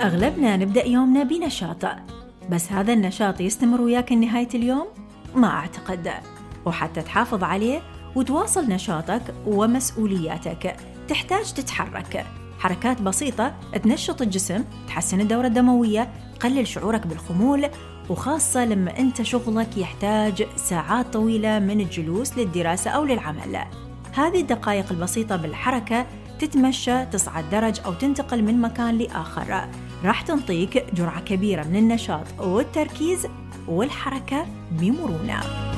أغلبنا نبدأ يومنا بنشاط، بس هذا النشاط يستمر وياك لنهاية اليوم؟ ما أعتقد. وحتى تحافظ عليه وتواصل نشاطك ومسؤولياتك تحتاج تتحرك. حركات بسيطة تنشط الجسم، تحسن الدورة الدموية، تقلل شعورك بالخمول، وخاصة لما أنت شغلك يحتاج ساعات طويلة من الجلوس للدراسة أو للعمل. هذه الدقائق البسيطة بالحركة، تتمشى، تصعد درج أو تنتقل من مكان لآخر، راح تنطيك جرعة كبيرة من النشاط والتركيز والحركة بمرونة.